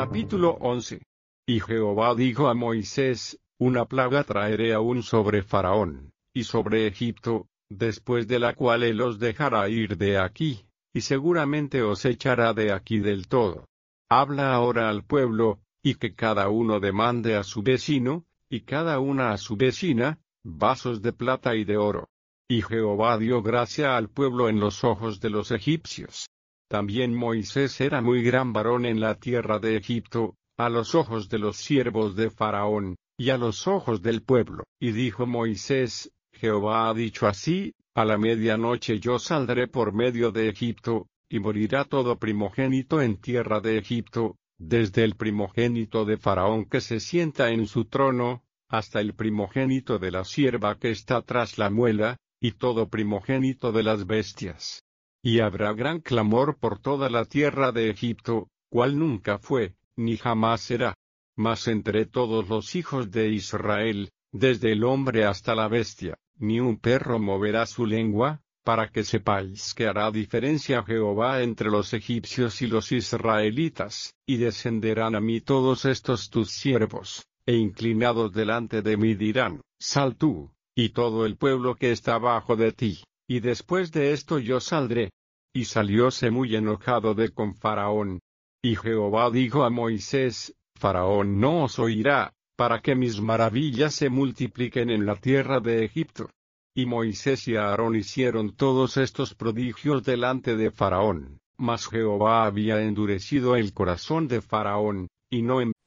Capítulo 11. Y Jehová dijo a Moisés: Una plaga traeré aún sobre Faraón, y sobre Egipto, después de la cual él os dejará ir de aquí, y seguramente os echará de aquí del todo. Habla ahora al pueblo, y que cada uno demande a su vecino, y cada una a su vecina, vasos de plata y de oro. Y Jehová dio gracia al pueblo en los ojos de los egipcios. También Moisés era muy gran varón en la tierra de Egipto, a los ojos de los siervos de Faraón, y a los ojos del pueblo. Y dijo Moisés: Jehová ha dicho así: a la medianoche yo saldré por medio de Egipto, y morirá todo primogénito en tierra de Egipto, desde el primogénito de Faraón que se sienta en su trono, hasta el primogénito de la sierva que está tras la muela, y todo primogénito de las bestias. Y habrá gran clamor por toda la tierra de Egipto, cual nunca fue, ni jamás será. Mas entre todos los hijos de Israel, desde el hombre hasta la bestia, ni un perro moverá su lengua, para que sepáis que hará diferencia Jehová entre los egipcios y los israelitas, y descenderán a mí todos estos tus siervos, e inclinados delante de mí dirán: Sal tú, y todo el pueblo que está bajo de ti. Y después de esto yo saldré. Y salióse muy enojado de con Faraón. Y Jehová dijo a Moisés: Faraón no os oirá, para que mis maravillas se multipliquen en la tierra de Egipto. Y Moisés y Aarón hicieron todos estos prodigios delante de Faraón, mas Jehová había endurecido el corazón de Faraón, y no envió